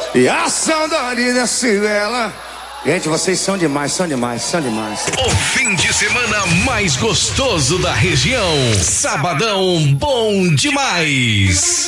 E a saudade da Cibela. Gente, vocês são demais, são demais, são demais. O fim de semana mais gostoso da região. Sabadão bom demais.